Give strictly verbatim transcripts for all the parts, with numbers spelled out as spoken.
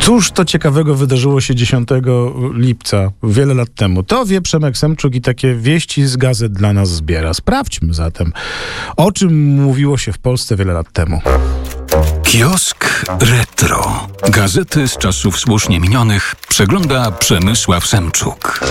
Cóż to ciekawego wydarzyło się dziesiątego lipca, wiele lat temu? To wie Przemek Semczuk i takie wieści z gazet dla nas zbiera. Sprawdźmy zatem, o czym mówiło się w Polsce wiele lat temu. Kiosk Retro. Gazety z czasów słusznie minionych przegląda Przemysław Semczuk.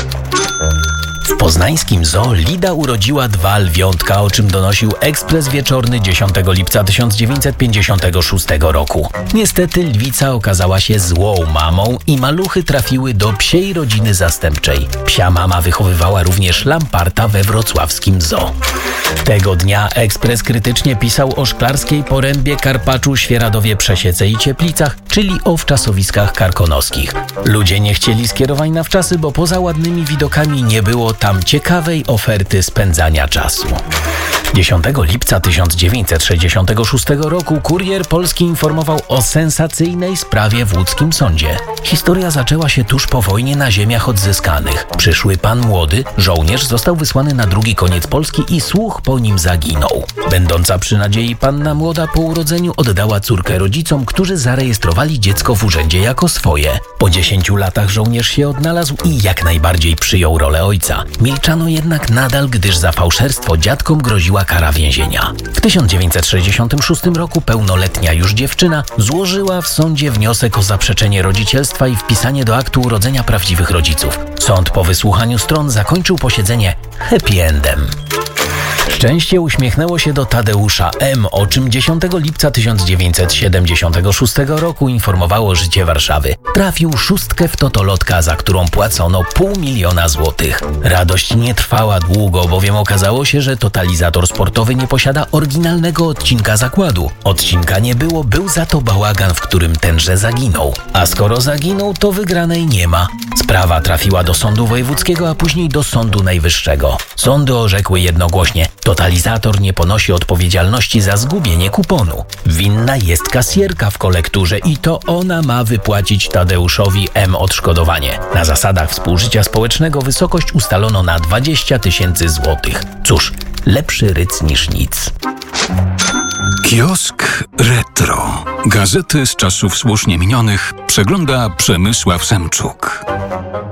W poznańskim zoo Lida urodziła dwa lwiątka, o czym donosił Ekspres Wieczorny dziesiątego lipca tysiąc dziewięćset pięćdziesiątego szóstego roku. Niestety lwica okazała się złą mamą i maluchy trafiły do psiej rodziny zastępczej. Psia mama wychowywała również lamparta we wrocławskim zoo. Tego dnia Ekspres krytycznie pisał o Szklarskiej Porębie, Karpaczu, Świeradowie, Przesiece i Cieplicach, czyli o wczasowiskach karkonoskich. Ludzie nie chcieli skierowań na wczasy, bo poza ładnymi widokami nie było tam ciekawej oferty spędzania czasu. dziesiątego lipca tysiąc dziewięćset sześćdziesiątego szóstego roku Kurier Polski informował o sensacyjnej sprawie w łódzkim sądzie. Historia zaczęła się tuż po wojnie na ziemiach odzyskanych. Przyszły pan młody, żołnierz, został wysłany na drugi koniec Polski i słuch po nim zaginął. Będąca przy nadziei panna młoda po urodzeniu oddała córkę rodzicom, którzy zarejestrowali dziecko w urzędzie jako swoje. Po dziesięciu latach żołnierz się odnalazł i jak najbardziej przyjął rolę ojca. Milczano jednak nadal, gdyż za fałszerstwo dziadkom groziła kara więzienia. W tysiąc dziewięćset sześćdziesiątym szóstym roku pełnoletnia już dziewczyna złożyła w sądzie wniosek o zaprzeczenie rodzicielstwa i wpisanie do aktu urodzenia prawdziwych rodziców. Sąd po wysłuchaniu stron zakończył posiedzenie happy endem. Szczęście uśmiechnęło się do Tadeusza M., o czym dziesiątego lipca tysiąc dziewięćset siedemdziesiątego szóstego roku informowało Życie Warszawy. Trafił szóstkę w totolotka, za którą płacono pół miliona złotych. Radość nie trwała długo, bowiem okazało się, że totalizator sportowy nie posiada oryginalnego odcinka zakładu. Odcinka nie było, był za to bałagan, w którym tenże zaginął. A skoro zaginął, to wygranej nie ma. Sprawa trafiła do Sądu Wojewódzkiego, a później do Sądu Najwyższego. Sądy orzekły jednogłośnie: totalizator nie ponosi odpowiedzialności za zgubienie kuponu. Winna jest kasjerka w kolekturze i to ona ma wypłacić Tadeuszowi M. odszkodowanie. Na zasadach współżycia społecznego wysokość ustalono na dwadzieścia tysięcy złotych. Cóż, lepszy ryc niż nic. Kiosk Retro. Gazety z czasów słusznie minionych przegląda Przemysław Semczuk.